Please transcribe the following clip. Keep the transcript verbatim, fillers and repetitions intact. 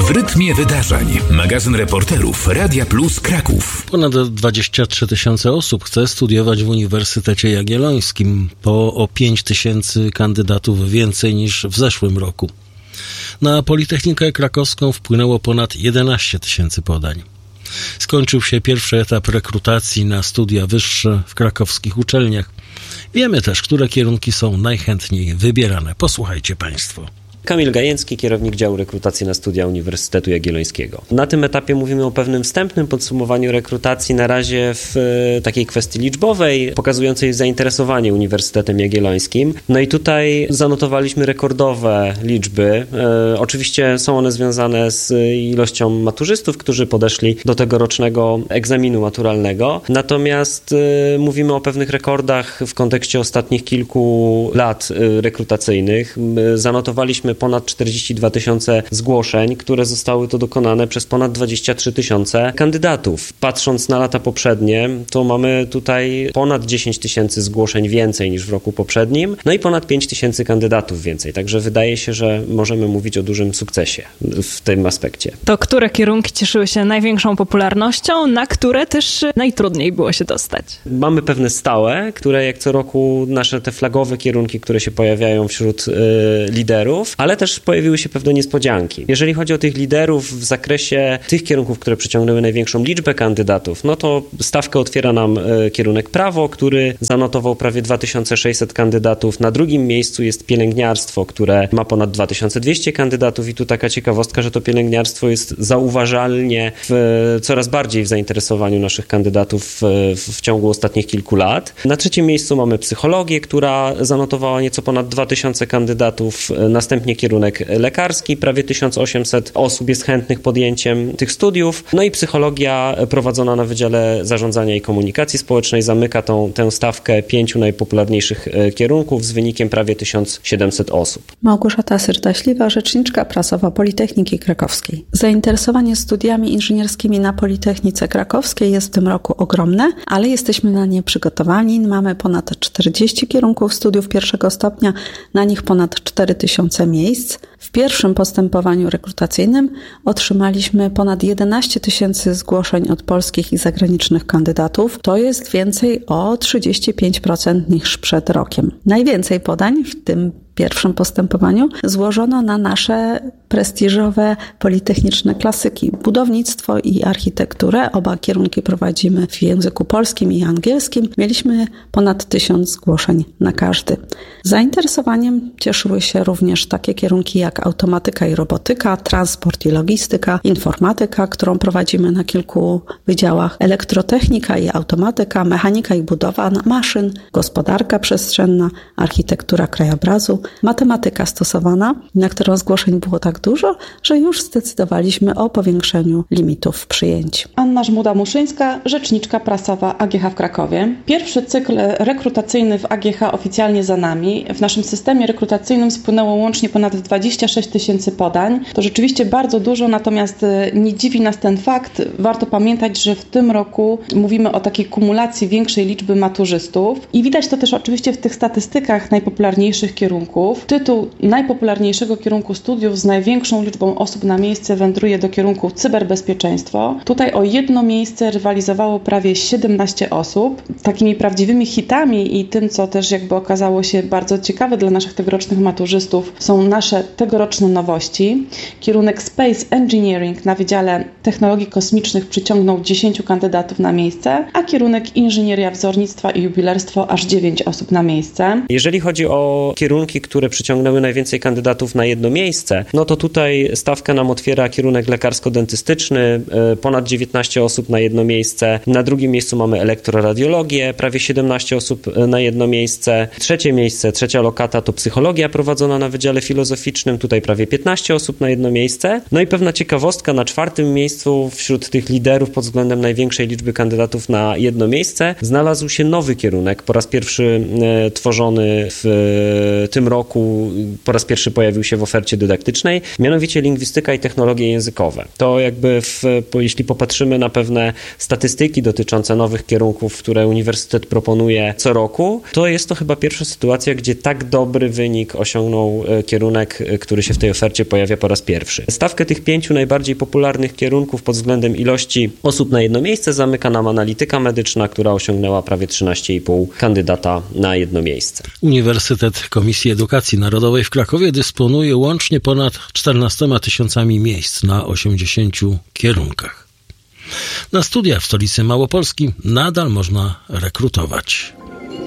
W rytmie wydarzeń. Magazyn reporterów Radia Plus Kraków. Ponad dwadzieścia trzy tysiące osób chce studiować w Uniwersytecie Jagiellońskim, po o pięć tysięcy kandydatów więcej niż w zeszłym roku. Na Politechnikę Krakowską wpłynęło ponad jedenaście tysięcy podań. Skończył się pierwszy etap rekrutacji na studia wyższe w krakowskich uczelniach. Wiemy też, które kierunki są najchętniej wybierane. Posłuchajcie Państwo. Kamil Gajęcki, kierownik działu rekrutacji na studia Uniwersytetu Jagiellońskiego. Na tym etapie mówimy o pewnym wstępnym podsumowaniu rekrutacji, na razie w takiej kwestii liczbowej, pokazującej zainteresowanie Uniwersytetem Jagiellońskim. No i tutaj zanotowaliśmy rekordowe liczby. E, oczywiście są one związane z ilością maturzystów, którzy podeszli do tegorocznego egzaminu maturalnego. Natomiast e, mówimy o pewnych rekordach w kontekście ostatnich kilku lat e, rekrutacyjnych. E, zanotowaliśmy ponad czterdzieści dwa tysiące zgłoszeń, które zostały to dokonane przez ponad dwadzieścia trzy tysiące kandydatów. Patrząc na lata poprzednie, to mamy tutaj ponad dziesięć tysięcy zgłoszeń więcej niż w roku poprzednim, no i ponad pięć tysięcy kandydatów więcej. Także wydaje się, że możemy mówić o dużym sukcesie w tym aspekcie. To które kierunki cieszyły się największą popularnością, na które też najtrudniej było się dostać? Mamy pewne stałe, które jak co roku nasze te flagowe kierunki, które się pojawiają wśród y, liderów, ale też pojawiły się pewne niespodzianki. Jeżeli chodzi o tych liderów w zakresie tych kierunków, które przyciągnęły największą liczbę kandydatów, no to stawkę otwiera nam e, kierunek prawo, który zanotował prawie dwa tysiące sześćset kandydatów. Na drugim miejscu jest pielęgniarstwo, które ma ponad dwa tysiące dwieście kandydatów i tu taka ciekawostka, że to pielęgniarstwo jest zauważalnie w, coraz bardziej w zainteresowaniu naszych kandydatów w, w ciągu ostatnich kilku lat. Na trzecim miejscu mamy psychologię, która zanotowała nieco ponad dwa tysiące kandydatów. Następnie kierunek lekarski, prawie tysiąc osiemset osób jest chętnych podjęciem tych studiów. No i psychologia prowadzona na Wydziale Zarządzania i Komunikacji Społecznej zamyka tą, tę stawkę pięciu najpopularniejszych kierunków z wynikiem prawie tysiąc siedemset osób. Małgorzata Syrtaśliwa, rzeczniczka prasowa Politechniki Krakowskiej. Zainteresowanie studiami inżynierskimi na Politechnice Krakowskiej jest w tym roku ogromne, ale jesteśmy na nie przygotowani. Mamy ponad czterdzieści kierunków studiów pierwszego stopnia, na nich ponad cztery tysiące miejsc. W pierwszym postępowaniu rekrutacyjnym otrzymaliśmy ponad jedenaście tysięcy zgłoszeń od polskich i zagranicznych kandydatów. To jest więcej o trzydzieści pięć procent niż przed rokiem. Najwięcej podań w tym pierwszym postępowaniu złożono na nasze prestiżowe politechniczne klasyki, budownictwo i architekturę. Oba kierunki prowadzimy w języku polskim i angielskim. Mieliśmy ponad tysiąc zgłoszeń na każdy. Zainteresowaniem cieszyły się również takie kierunki jak automatyka i robotyka, transport i logistyka, informatyka, którą prowadzimy na kilku wydziałach, elektrotechnika i automatyka, mechanika i budowa maszyn, gospodarka przestrzenna, architektura krajobrazu, matematyka stosowana, na którą zgłoszeń było tak dużo, że już zdecydowaliśmy o powiększeniu limitów przyjęć. Anna Żmuda-Muszyńska, rzeczniczka prasowa A G H w Krakowie. Pierwszy cykl rekrutacyjny w A G H oficjalnie za nami. W naszym systemie rekrutacyjnym spłynęło łącznie ponad dwadzieścia sześć tysięcy podań. To rzeczywiście bardzo dużo, natomiast nie dziwi nas ten fakt. Warto pamiętać, że w tym roku mówimy o takiej kumulacji większej liczby maturzystów i widać to też oczywiście w tych statystykach najpopularniejszych kierunków. Tytuł najpopularniejszego kierunku studiów z największą liczbą osób na miejsce wędruje do kierunku cyberbezpieczeństwo. Tutaj o jedno miejsce rywalizowało prawie siedemnaście osób. Takimi prawdziwymi hitami i tym, co też jakby okazało się bardzo ciekawe dla naszych tegorocznych maturzystów, są nasze tegoroczne nowości. Kierunek Space Engineering na Wydziale Technologii Kosmicznych przyciągnął dziesięciu kandydatów na miejsce, a kierunek Inżynieria Wzornictwa i Jubilerstwo aż dziewięć osób na miejsce. Jeżeli chodzi o kierunki, które przyciągnęły najwięcej kandydatów na jedno miejsce, no to tutaj stawka nam otwiera kierunek lekarsko-dentystyczny, ponad dziewiętnaście osób na jedno miejsce. Na drugim miejscu mamy elektroradiologię, prawie siedemnaście osób na jedno miejsce. Trzecie miejsce, trzecia lokata to psychologia prowadzona na Wydziale Filozoficznym, tutaj prawie piętnaście osób na jedno miejsce. No i pewna ciekawostka, na czwartym miejscu wśród tych liderów pod względem największej liczby kandydatów na jedno miejsce znalazł się nowy kierunek, po raz pierwszy e, tworzony w e, tym roku, po raz pierwszy pojawił się w ofercie dydaktycznej. mianowicie lingwistyka i technologie językowe. To jakby, w, jeśli popatrzymy na pewne statystyki dotyczące nowych kierunków, które uniwersytet proponuje co roku, to jest to chyba pierwsza sytuacja, gdzie tak dobry wynik osiągnął kierunek, który się w tej ofercie pojawia po raz pierwszy. Stawkę tych pięciu najbardziej popularnych kierunków pod względem ilości osób na jedno miejsce zamyka nam analityka medyczna, która osiągnęła prawie trzynaście i pół kandydata na jedno miejsce. Uniwersytet Komisji Edukacji Narodowej w Krakowie dysponuje łącznie ponad czternastoma tysiącami miejsc na osiemdziesięciu kierunkach. Na studia w stolicy Małopolski nadal można rekrutować.